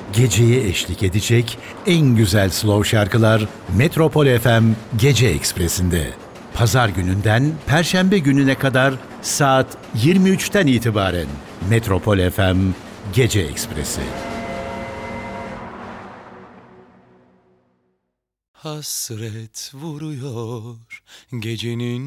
geceye eşlik edecek en güzel slow şarkılar Metropol FM Gece Ekspresi'nde. Pazar gününden Perşembe gününe kadar saat 23'ten itibaren Metropol FM Gece Ekspresi. Hasret vuruyor gecenin